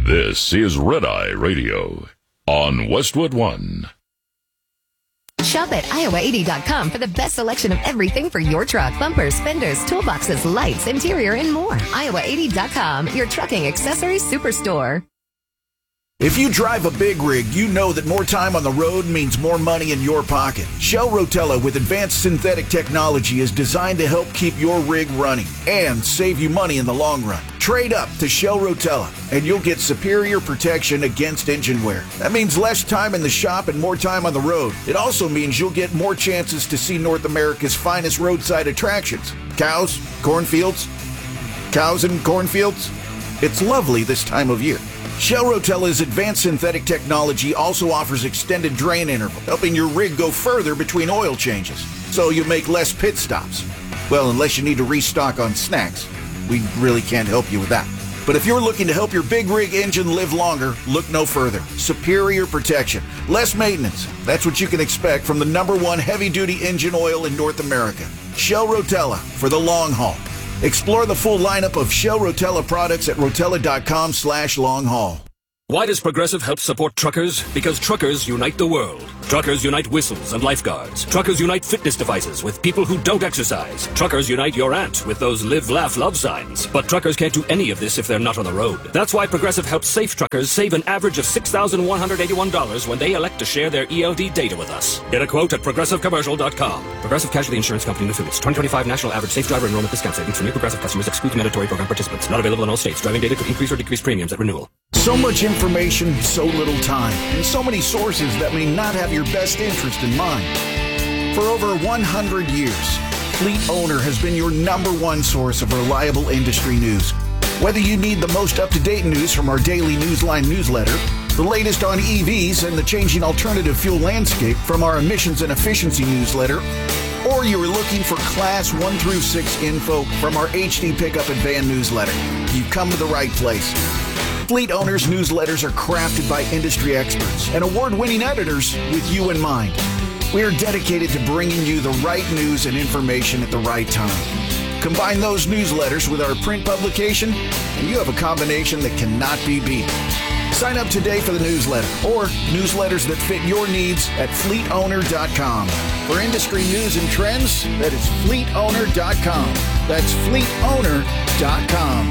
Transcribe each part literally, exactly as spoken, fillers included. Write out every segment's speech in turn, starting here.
This is Red Eye Radio on Westwood One. Shop at Iowa eighty dot com for the best selection of everything for your truck. Bumpers, fenders, toolboxes, lights, interior, and more. Iowa eighty dot com, your trucking accessories superstore. If you drive a big rig, you know that more time on the road means more money in your pocket. Shell Rotella with advanced synthetic technology is designed to help keep your rig running and save you money in the long run. Trade up to Shell Rotella and you'll get superior protection against engine wear. That means less time in the shop and more time on the road. It also means you'll get more chances to see North America's finest roadside attractions. Cows, cornfields, cows and cornfields. It's lovely this time of year. Shell Rotella's advanced synthetic technology also offers extended drain interval, helping your rig go further between oil changes, so you make less pit stops. Well, unless you need to restock on snacks. We really can't help you with that. But if you're looking to help your big rig engine live longer, look no further. Superior protection, less maintenance. That's what you can expect from the number one heavy-duty engine oil in North America. Shell Rotella for the long haul. Explore the full lineup of Shell Rotella products at rotella.com slash long haul. Why does Progressive help support truckers? Because truckers unite the world. Truckers unite whistles and lifeguards. Truckers unite fitness devices with people who don't exercise. Truckers unite your aunt with those live, laugh, love signs. But truckers can't do any of this if they're not on the road. That's why Progressive helps safe truckers save an average of six thousand one hundred eighty-one dollars when they elect to share their E L D data with us. Get a quote at progressive commercial dot com. Progressive Casualty Insurance Company and Affiliates. twenty twenty-five National Average Safe Driver Enrollment Discount Savings for new Progressive customers excludes mandatory program participants. Not available in all states. Driving data could increase or decrease premiums at renewal. So much information, so little time, and so many sources that may not have your best interest in mind. For over one hundred years, Fleet Owner has been your number one source of reliable industry news. Whether you need the most up-to-date news from our daily Newsline newsletter, the latest on E Vs and the changing alternative fuel landscape from our emissions and efficiency newsletter, or you are looking for Class one through six info from our H D Pickup and Van newsletter, you've come to the right place. Fleet Owners newsletters are crafted by industry experts and award-winning editors with you in mind. We are dedicated to bringing you the right news and information at the right time. Combine those newsletters with our print publication, and you have a combination that cannot be beat. Sign up today for the newsletter or newsletters that fit your needs at fleet owner dot com. For industry news and trends, that is fleet owner dot com. That's fleet owner dot com.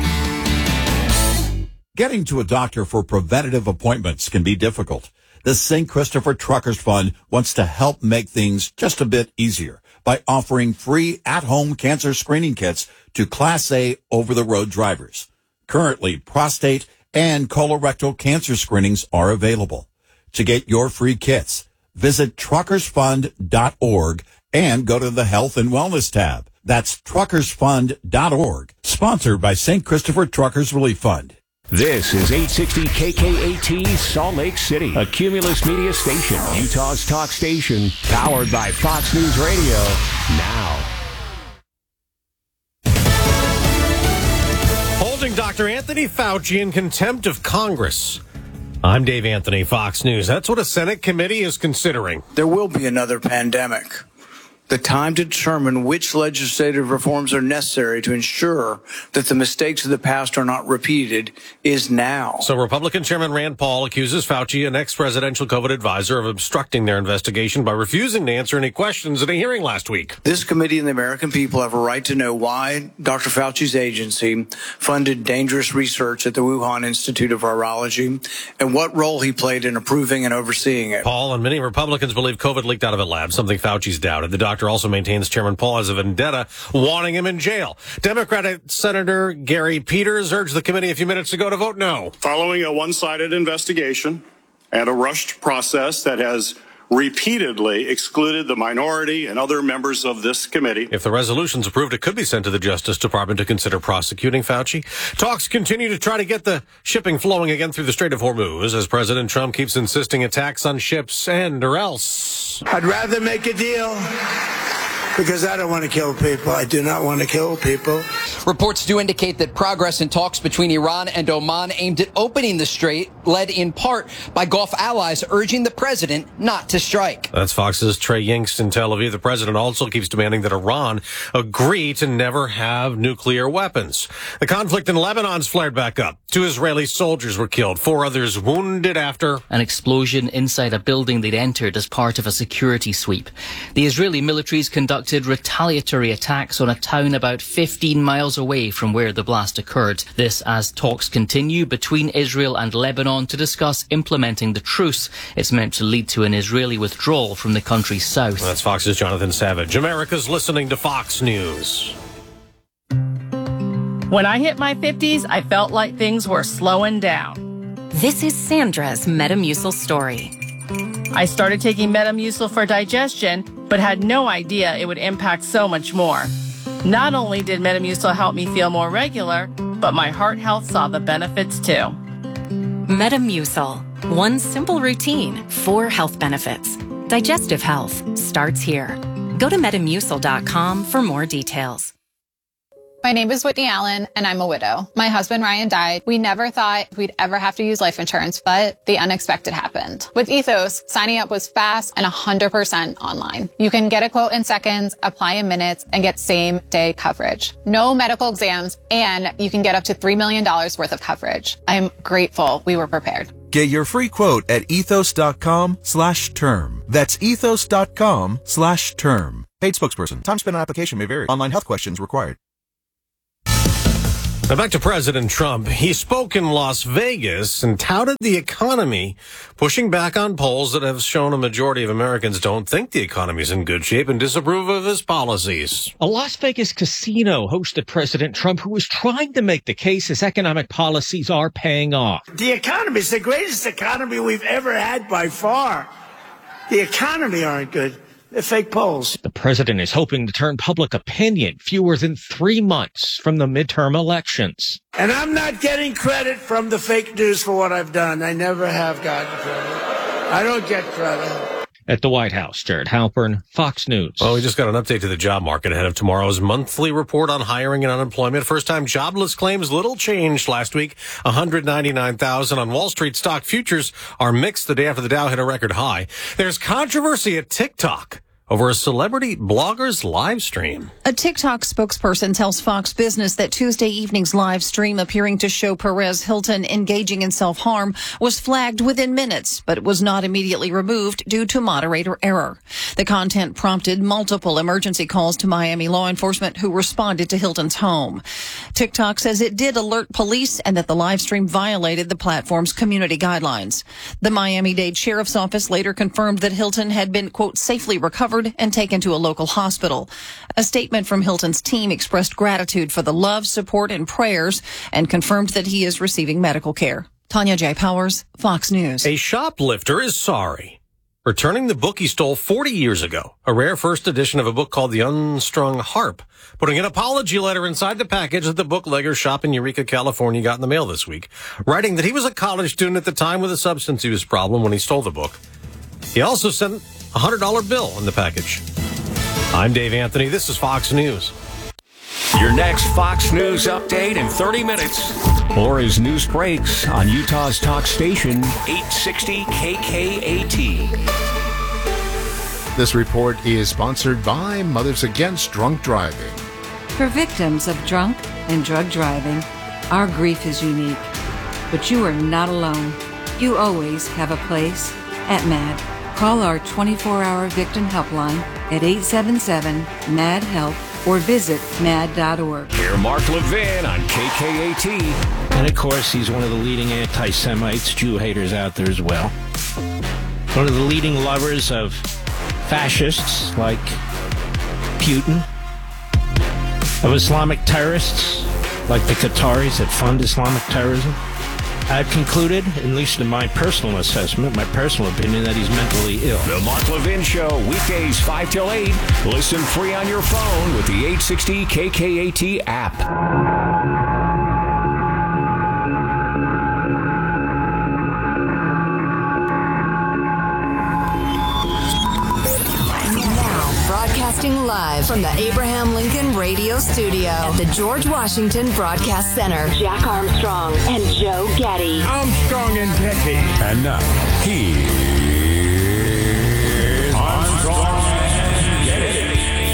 Getting to a doctor for preventative appointments can be difficult. The Saint Christopher Truckers Fund wants to help make things just a bit easier by offering free at-home cancer screening kits to Class A over-the-road drivers. Currently, prostate and colorectal cancer screenings are available. To get your free kits, visit truckers fund dot org and go to the Health and Wellness tab. That's truckers fund dot org, sponsored by Saint Christopher Truckers Relief Fund. This is eight sixty K K A T Salt Lake City, a Cumulus Media station, Utah's talk station, powered by Fox News Radio. Now. Holding Doctor Anthony Fauci in contempt of Congress. I'm Dave Anthony, Fox News. That's what a Senate committee is considering. There will be another pandemic. The time to determine which legislative reforms are necessary to ensure that the mistakes of the past are not repeated is now. So Republican Chairman Rand Paul accuses Fauci, an ex-presidential COVID advisor, of obstructing their investigation by refusing to answer any questions at a hearing last week. This committee and the American people have a right to know why Doctor Fauci's agency funded dangerous research at the Wuhan Institute of Virology and what role he played in approving and overseeing it. Paul and many Republicans believe COVID leaked out of a lab, something Fauci's doubted. The doctor also maintains Chairman Paul has a vendetta, wanting him in jail. Democratic Senator Gary Peters urged the committee a few minutes ago to vote no. Following a one-sided investigation and a rushed process that has repeatedly excluded the minority and other members of this committee. If the resolution's approved, it could be sent to the Justice Department to consider prosecuting Fauci. Talks continue to try to get the shipping flowing again through the Strait of Hormuz as President Trump keeps insisting attacks on ships end or else. I'd rather make a deal because I don't want to kill people. I do not want to kill people. Reports do indicate that progress in talks between Iran and Oman aimed at opening the strait, led in part by Gulf allies urging the president not to strike. That's Fox's Trey Yingst in Tel Aviv. The president also keeps demanding that Iran agree to never have nuclear weapons. The conflict in Lebanon's flared back up. Two Israeli soldiers were killed, four others wounded after an explosion inside a building they'd entered as part of a security sweep. The Israeli militaries conducted retaliatory attacks on a town about fifteen miles away from where the blast occurred. This as talks continue between Israel and Lebanon to discuss implementing the truce. It's meant to lead to an Israeli withdrawal from the country's south. That's Fox's Jonathan Savage. America's listening to Fox News. When I hit my fifties, I felt like things were slowing down. This is Sandra's Metamucil story. I started taking Metamucil for digestion, but had no idea it would impact so much more. Not only did Metamucil help me feel more regular, but my heart health saw the benefits too. Metamucil. One simple routine, four health benefits. Digestive health starts here. Go to metamucil dot com for more details. My name is Whitney Allen, and I'm a widow. My husband, Ryan, died. We never thought we'd ever have to use life insurance, but the unexpected happened. With Ethos, signing up was fast and one hundred percent online. You can get a quote in seconds, apply in minutes, and get same-day coverage. No medical exams, and you can get up to three million dollars worth of coverage. I'm grateful we were prepared. Get your free quote at ethos.com slash term. That's ethos.com slash term. Paid spokesperson. Time spent on application may vary. Online health questions required. Now back to President Trump. He spoke in Las Vegas and touted the economy, pushing back on polls that have shown a majority of Americans don't think the economy is in good shape and disapprove of his policies. A Las Vegas casino hosted President Trump, who was trying to make the case his economic policies are paying off. The economy is the greatest economy we've ever had by far. The economy aren't good. They're fake polls. The president is hoping to turn public opinion fewer than three months from the midterm elections. And I'm not getting credit from the fake news for what I've done. I never have gotten credit. I don't get credit. At the White House, Jared Halpern, Fox News. Well, we just got an update to the job market ahead of tomorrow's monthly report on hiring and unemployment. First-time jobless claims, little changed last week, one hundred ninety-nine thousand. On Wall Street, stock futures are mixed the day after the Dow hit a record high. There's controversy at TikTok over a celebrity blogger's live stream. A TikTok spokesperson tells Fox Business that Tuesday evening's live stream appearing to show Perez Hilton engaging in self-harm was flagged within minutes, but was not immediately removed due to moderator error. The content prompted multiple emergency calls to Miami law enforcement, who responded to Hilton's home. TikTok says it did alert police and that the live stream violated the platform's community guidelines. The Miami-Dade Sheriff's Office later confirmed that Hilton had been, quote, safely recovered and taken to a local hospital. A statement from Hilton's team expressed gratitude for the love, support, and prayers and confirmed that he is receiving medical care. Tanya J. Powers, Fox News. A shoplifter is sorry, returning the book he stole forty years ago, a rare first edition of a book called The Unstrung Harp, putting an apology letter inside the package that the bootlegger shop in Eureka, California got in the mail this week, writing that he was a college student at the time with a substance use problem when he stole the book. He also sent a one hundred dollar bill in the package. I'm Dave Anthony. This is Fox News. Your next Fox News update in thirty minutes. Or as news breaks on Utah's talk station, eight sixty K K A T. This report is sponsored by Mothers Against Drunk Driving. For victims of drunk and drug driving, our grief is unique. But you are not alone. You always have a place at MAD. Call our twenty-four hour victim helpline at eight seven seven, M A D, HELP or visit mad dot org. Hear Mark Levin on K K A T. And of course, he's one of the leading anti-Semites, Jew haters out there as well. One of the leading lovers of fascists like Putin, of Islamic terrorists like the Qataris that fund Islamic terrorism. I've concluded, at least in my personal assessment, my personal opinion, that he's mentally ill. The Mark Levin Show, weekdays five till eight. Listen free on your phone with the eight sixty K K A T app. Now, broadcasting live live from the Abraham Lincoln Radio Studio at the George Washington Broadcast Center. Jack Armstrong and Joe Getty. Armstrong and Getty. And now, here's Armstrong and Getty.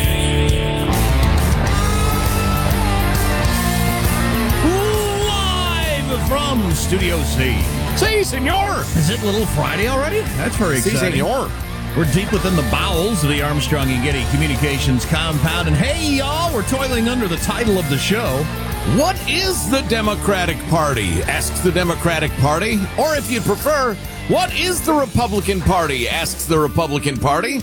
Live from Studio C. Si, senor. Is it Little Friday already? That's very Si, exciting. senor. We're deep within the bowels of the Armstrong and Getty Communications compound. And hey, y'all, we're toiling under the title of the show. What is the Democratic Party? Asks the Democratic Party. Or if you'd prefer, what is the Republican Party? Asks the Republican Party.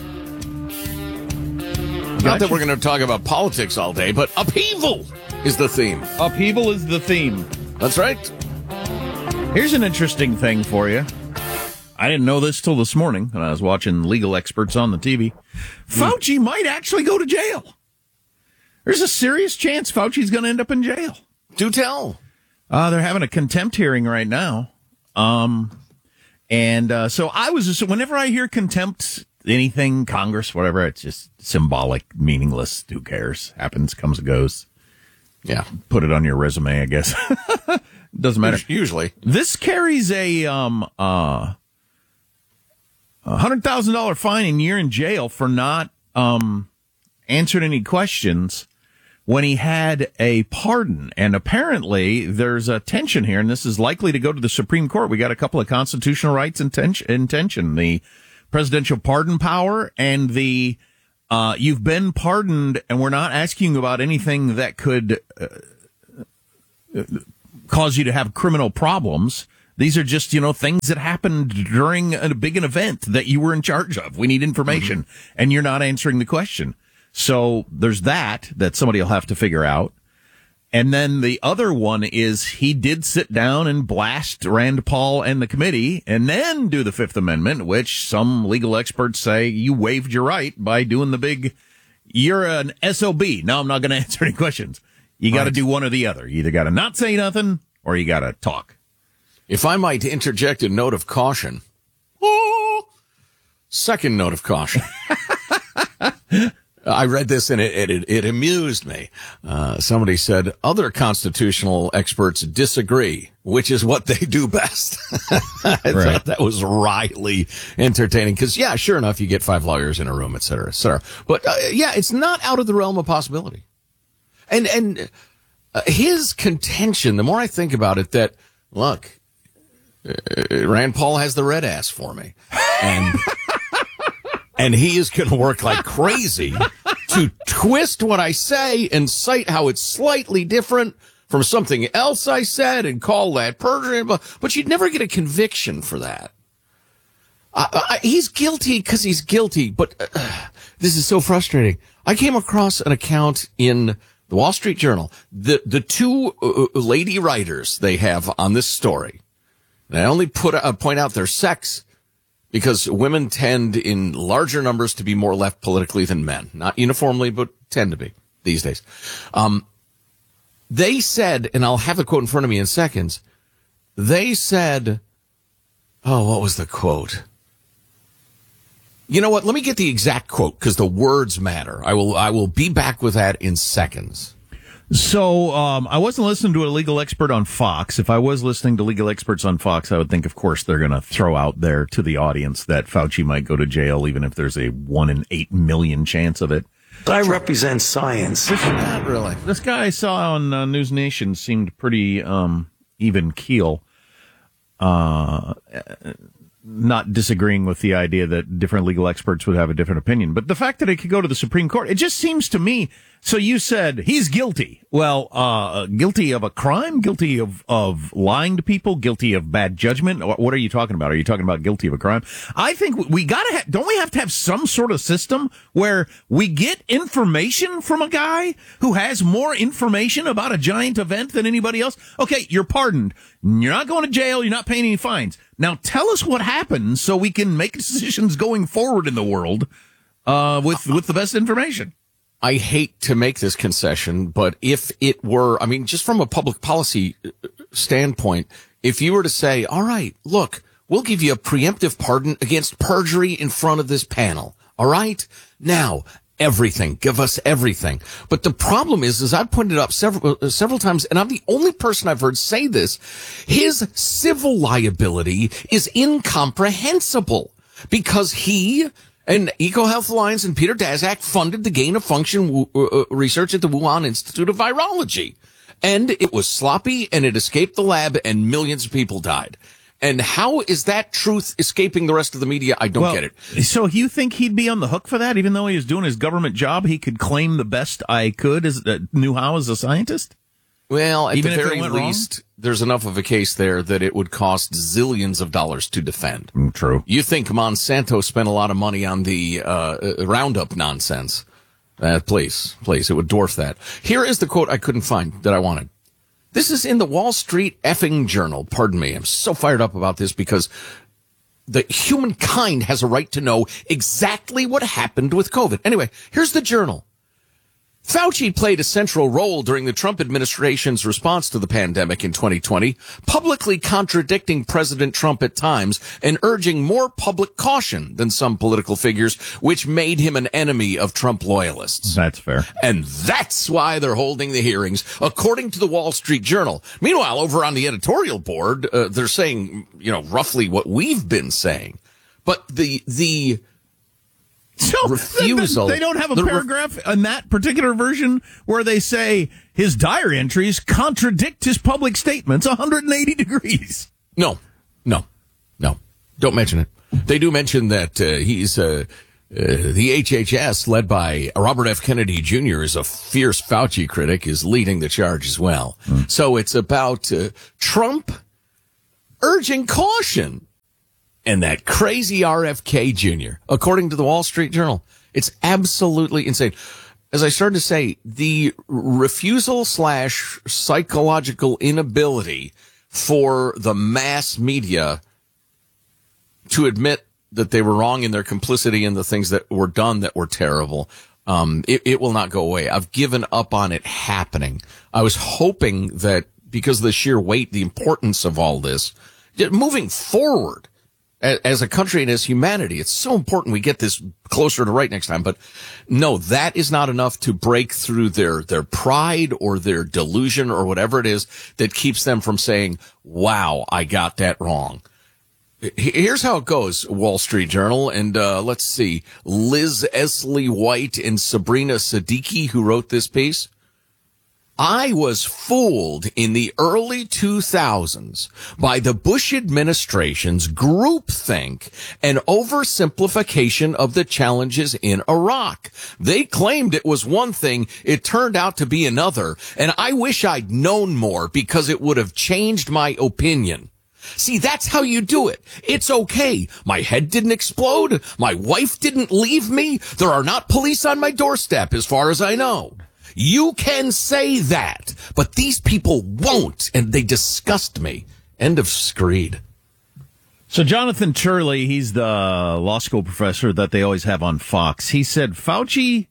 Not Gotcha. that we're going to talk about politics all day, but upheaval is the theme. Upheaval is the theme. That's right. Here's an interesting thing for you. I didn't know this till this morning when I was watching legal experts on the T V. Fauci mm. might actually go to jail. There's a serious chance Fauci's going to end up in jail. Do tell. Uh, they're having a contempt hearing right now. Um, and uh, so I was just, whenever I hear contempt, anything, Congress, whatever, it's just symbolic, meaningless. Who cares? Happens, comes, and goes. Yeah. Put it on your resume, I guess. Doesn't matter. Usually. This carries a um uh a hundred thousand dollar fine and year in jail for not um answering any questions when he had a pardon. And apparently there's a tension here, and this is likely to go to the Supreme Court. We got a couple of constitutional rights in, ten- in tension. The presidential pardon power and the uh you've been pardoned and we're not asking you about anything that could uh, cause you to have criminal problems. These are just, you know, things that happened during a big an event that you were in charge of. We need information, mm-hmm. and you're not answering the question. So there's that, that somebody will have to figure out. And then the other one is he did sit down and blast Rand Paul and the committee and then do the Fifth Amendment, which some legal experts say you waived your right by doing the big, you're an S O B. No, I'm not going to answer any questions. You got to right. do one or the other. You either got to not say nothing or you got to talk. If I might interject a note of caution. Oh, second note of caution. I read this and it, it, it amused me. Uh, somebody said other constitutional experts disagree, which is what they do best. I right. thought that was wryly entertaining because, yeah, sure enough, you get five lawyers in a room, et cetera, et cetera. But, uh, yeah, it's not out of the realm of possibility. And, and uh, his contention, the more I think about it, that, look, uh, Rand Paul has the red ass for me. And, and he is going to work like crazy to twist what I say and cite how it's slightly different from something else I said and call that perjury. But, but you'd never get a conviction for that. I, I, he's guilty because he's guilty. But uh, this is so frustrating. I came across an account in the Wall Street Journal, the the two uh, lady writers they have on this story, and I only put uh, point out their sex because women tend in larger numbers to be more left politically than men. Not uniformly, but tend to be these days. Um, they said, and I'll have the quote in front of me in seconds, they said, oh, what was the quote? You know what? Let me get the exact quote because the words matter. I will I will be back with that in seconds. So um, I wasn't listening to a legal expert on Fox. If I was listening to legal experts on Fox, I would think, of course, they're going to throw out there to the audience that Fauci might go to jail, even if there's a one in eight million chance of it. I represent science. This, Not really. This guy I saw on uh, News Nation seemed pretty um, even keel. Uh Not disagreeing with the idea that different legal experts would have a different opinion. But the fact that it could go to the Supreme Court, it just seems to me. So you said he's guilty. Well, uh, guilty of a crime, guilty of, of lying to people, guilty of bad judgment. What are you talking about? Are you talking about guilty of a crime? I think we gotta have, don't we have to have some sort of system where we get information from a guy who has more information about a giant event than anybody else? Okay, you're pardoned. You're not going to jail. You're not paying any fines. Now tell us what happens so we can make decisions going forward in the world, uh, with, with the best information. I hate to make this concession, but if it were, I mean, just from a public policy standpoint, if you were to say, all right, look, we'll give you a preemptive pardon against perjury in front of this panel. All right. Now, everything. Give us everything. But the problem is, as I've pointed out several, uh, several times, and I'm the only person I've heard say this, his civil liability is incomprehensible because he and EcoHealth Alliance and Peter Daszak funded the gain of function uh, research at the Wuhan Institute of Virology. And it was sloppy and it escaped the lab and millions of people died. And how is that truth escaping the rest of the media? I don't well, get it. So you think he'd be on the hook for that, even though he was doing his government job? He could claim the best I could as uh, knew how as a scientist. Well, at even the if very it went least, wrong? There's enough of a case there that it would cost zillions of dollars to defend. Mm, true. You think Monsanto spent a lot of money on the uh, Roundup nonsense? Uh, please, please, it would dwarf that. Here is the quote I couldn't find that I wanted. This is in the Wall Street effing Journal. Pardon me. I'm so fired up about this because the humankind has a right to know exactly what happened with COVID. Anyway, here's the Journal. Fauci played a central role during the Trump administration's response to the pandemic in twenty twenty, publicly contradicting President Trump at times and urging more public caution than some political figures, which made him an enemy of Trump loyalists. That's fair. And that's why they're holding the hearings, according to the Wall Street Journal. Meanwhile, over on the editorial board, uh, they're saying, you know, roughly what we've been saying. But the the So refusal. They don't have a the paragraph re- in that particular version where they say his diary entries contradict his public statements one hundred eighty degrees. No, no, no. Don't mention it. They do mention that uh, he's uh, uh, the H H S, led by Robert F. Kennedy Junior, is a fierce Fauci critic, is leading the charge as well. Mm. So it's about uh, Trump urging caution. And that crazy R F K Junior, according to the Wall Street Journal. It's absolutely insane. As I started to say, the refusal slash psychological inability for the mass media to admit that they were wrong in their complicity in the things that were done that were terrible, um, it, it will not go away. I've given up on it happening. I was hoping that because of the sheer weight, the importance of all this, moving forward, as a country and as humanity, it's so important we get this closer to right next time. But no, that is not enough to break through their, their pride or their delusion or whatever it is that keeps them from saying, wow, I got that wrong. Here's how it goes, Wall Street Journal. And, uh, let's see, Liz Esley White and Sabrina Siddiqui, who wrote this piece. I was fooled in the early two thousands by the Bush administration's groupthink and oversimplification of the challenges in Iraq. They claimed it was one thing. It turned out to be another. And I wish I'd known more because it would have changed my opinion. See, that's how you do it. It's okay. My head didn't explode. My wife didn't leave me. There are not police on my doorstep as far as I know. You can say that, but these people won't, and they disgust me. End of screed. So Jonathan Turley, he's the law school professor that they always have on Fox. He said, Fauci,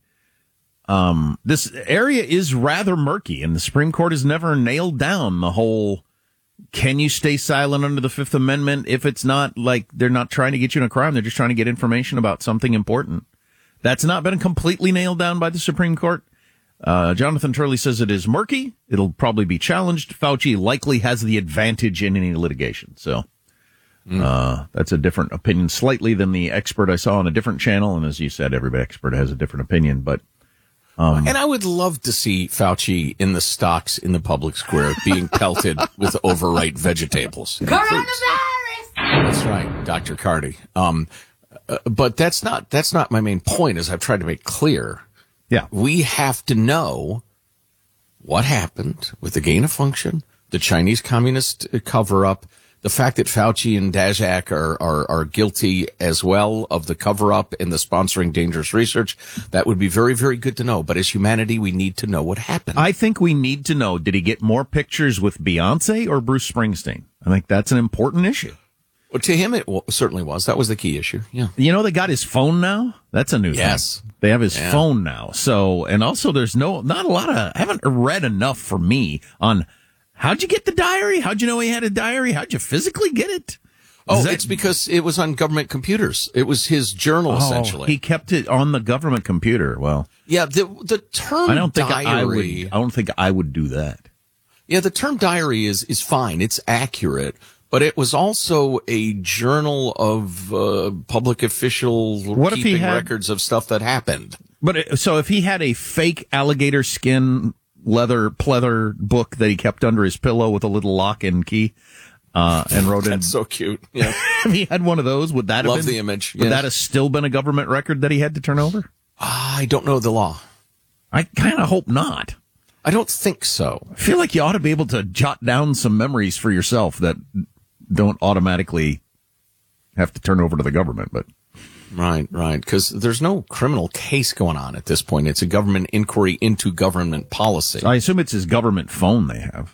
um, this area is rather murky, and the Supreme Court has never nailed down the whole, can you stay silent under the Fifth Amendment if it's not like they're not trying to get you in a crime, they're just trying to get information about something important. That's not been completely nailed down by the Supreme Court. Uh, Jonathan Turley says it is murky. It'll probably be challenged. Fauci likely has the advantage in any litigation. So, mm. uh, that's a different opinion slightly than the expert I saw on a different channel. And as you said, every expert has a different opinion, but, um, and I would love to see Fauci in the stocks in the public square being pelted with overripe vegetables. Coronavirus! That's right, Doctor Cardi. Um, uh, but that's not, that's not my main point, as I've tried to make clear. Yeah. We have to know what happened with the gain of function, the Chinese communist cover-up, the fact that Fauci and Daszak are, are, are guilty as well of the cover-up and the sponsoring dangerous research. That would be very, very good to know. But as humanity, we need to know what happened. I think we need to know, did he get more pictures with Beyonce or Bruce Springsteen? I think that's an important issue. Well, to him, it w- certainly was. That was the key issue. Yeah. You know, they got his phone now. That's a new yes. thing. They have his yeah. phone now. So, and also there's no, not a lot of, I haven't read enough for me on how'd you get the diary? How'd you know he had a diary? How'd you physically get it? Oh, that, it's because it was on government computers. It was his journal, oh, essentially. He kept it on the government computer. Well, yeah, the the term I don't think diary. I would, I don't think I would do that. Yeah, the term diary is is fine. It's accurate. But it was also a journal of uh, public officials what keeping if he had, records of stuff that happened. But it, so if he had a fake alligator skin leather pleather book that he kept under his pillow with a little lock and key, uh, and wrote in. That's so cute. Yeah. If he had one of those, would that Love have been, the image. Would yes. that have still been a government record that he had to turn over? I don't know the law. I kind of hope not. I don't think so. I feel like you ought to be able to jot down some memories for yourself that don't automatically have to turn over to the government, but. Right, right. Because there's no criminal case going on at this point. It's a government inquiry into government policy. I assume it's his government phone they have.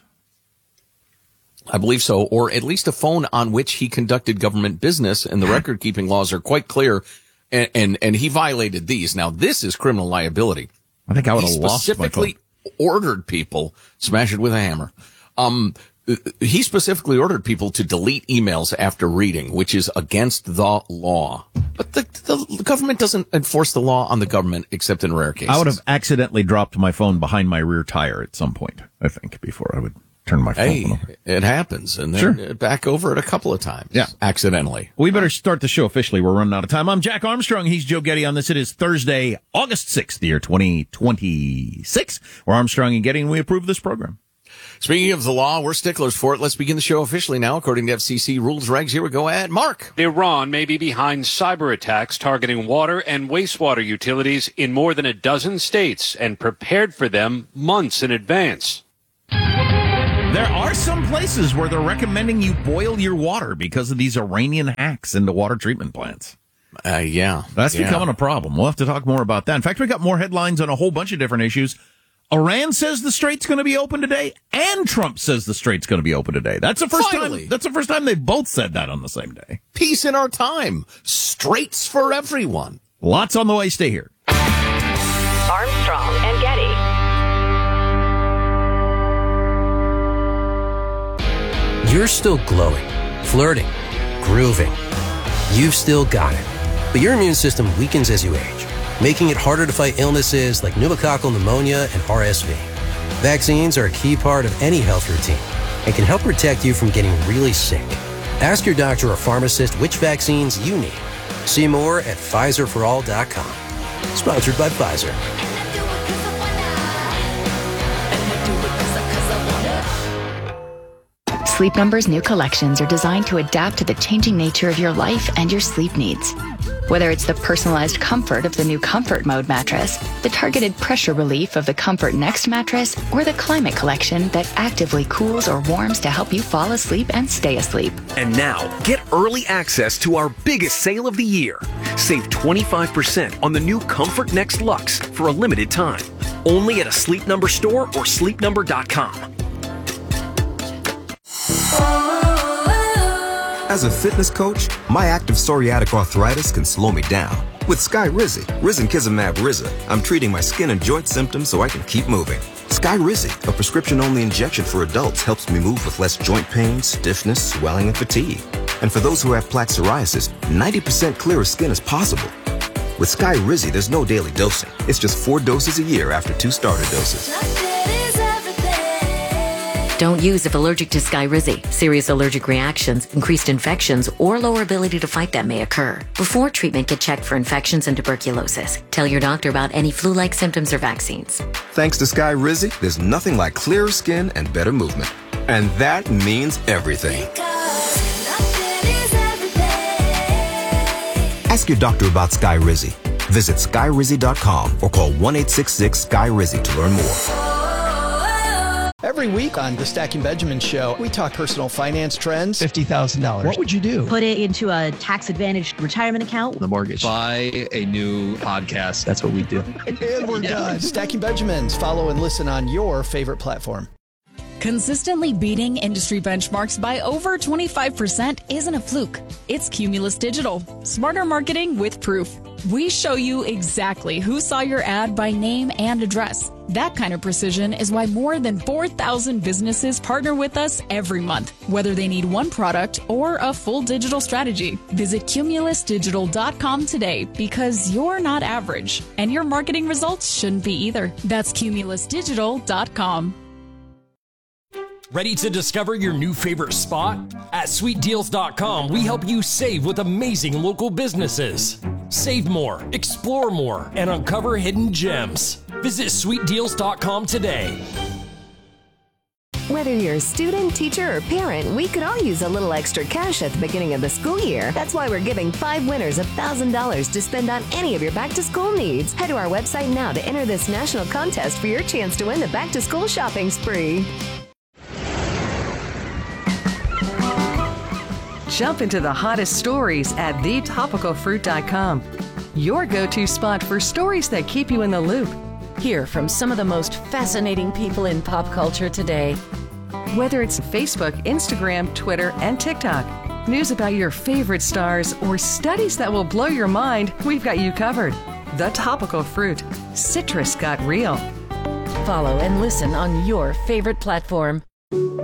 I believe so, or at least a phone on which he conducted government business, and the record-keeping laws are quite clear, and, and, and he violated these. Now, this is criminal liability. I think I would he have lost my phone. specifically ordered people, smash it with a hammer, um, he specifically ordered people to delete emails after reading, which is against the law. But the, the government doesn't enforce the law on the government except in rare cases. I would have accidentally dropped my phone behind my rear tire at some point, I think, before I would turn my phone hey, over. It happens. And then sure. back over it a couple of times. Yeah. Accidentally. We better start the show officially. We're running out of time. I'm Jack Armstrong. He's Joe Getty on this. It is Thursday, August sixth, the year twenty twenty-six. We're Armstrong and Getty, and we approve this program. Speaking of the law, we're sticklers for it. Let's begin the show officially now, according to F C C rules, regs. Here we go at Mark. Iran may be behind cyber attacks targeting water and wastewater utilities in more than a dozen states and prepared for them months in advance. There are some places where they're recommending you boil your water because of these Iranian hacks into water treatment plants. Uh, yeah. That's yeah. becoming a problem. We'll have to talk more about that. In fact, we got more headlines on a whole bunch of different issues. Iran says the strait's going to be open today, and Trump says the strait's going to be open today. That's the first Finally. time. That's the first time they both said that on the same day. Peace in our time. Straits for everyone. Lots on the way. Stay here. Armstrong and Getty. You're still glowing, flirting, grooving. You've still got it. But your immune system weakens as you age, making it harder to fight illnesses like pneumococcal pneumonia and R S V. Vaccines are a key part of any health routine and can help protect you from getting really sick. Ask your doctor or pharmacist which vaccines you need. See more at Pfizer for all dot com. Sponsored by Pfizer. Sleep Number's new collections are designed to adapt to the changing nature of your life and your sleep needs. Whether it's the personalized comfort of the new Comfort Mode mattress, the targeted pressure relief of the Comfort Next mattress, or the Climate Collection that actively cools or warms to help you fall asleep and stay asleep. And now, get early access to our biggest sale of the year. Save twenty-five percent on the new Comfort Next Luxe for a limited time. Only at a Sleep Number store or sleep number dot com. As a fitness coach, my active psoriatic arthritis can slow me down. With Skyrizi, Risankizumab Riza, I'm treating my skin and joint symptoms so I can keep moving. Skyrizi, a prescription-only injection for adults, helps me move with less joint pain, stiffness, swelling, and fatigue. And for those who have plaque psoriasis, ninety percent clearer skin is possible. With Skyrizi, there's no daily dosing. It's just four doses a year after two starter doses. Don't use if allergic to Skyrizi. Serious allergic reactions, increased infections, or lower ability to fight them may occur. Before treatment, get checked for infections and tuberculosis. Tell your doctor about any flu-like symptoms or vaccines. Thanks to Skyrizi, there's nothing like clearer skin and better movement. And that means everything. Ask your doctor about Skyrizi. Visit Skyrizi dot com or call one eight six six Sky Rizi to learn more. Every week on the Stacking Benjamin Show, we talk personal finance trends. fifty thousand dollars. What would you do? Put it into a tax-advantaged retirement account. The mortgage. Buy a new podcast. That's what we do. And we're yeah. done. Stacking Benjamins. Follow and listen on your favorite platform. Consistently beating industry benchmarks by over twenty-five percent isn't a fluke. It's Cumulus Digital. Smarter marketing with proof. We show you exactly who saw your ad by name and address. That kind of precision is why more than four thousand businesses partner with us every month, whether they need one product or a full digital strategy. Visit cumulus digital dot com today because you're not average, and your marketing results shouldn't be either. That's cumulus digital dot com. Ready to discover your new favorite spot? At sweet deals dot com, we help you save with amazing local businesses. Save more, explore more, and uncover hidden gems. Visit sweet deals dot com today. Whether you're a student, teacher, or parent, we could all use a little extra cash at the beginning of the school year. That's why we're giving five winners one thousand dollars to spend on any of your back-to-school needs. Head to our website now to enter this national contest for your chance to win the back-to-school shopping spree. Jump into the hottest stories at the topical fruit dot com. Your go-to spot for stories that keep you in the loop. Hear from some of the most fascinating people in pop culture today. Whether it's Facebook, Instagram, Twitter, and TikTok, news about your favorite stars, or studies that will blow your mind, we've got you covered. The Topical Fruit. Citrus got real. Follow and listen on your favorite platform.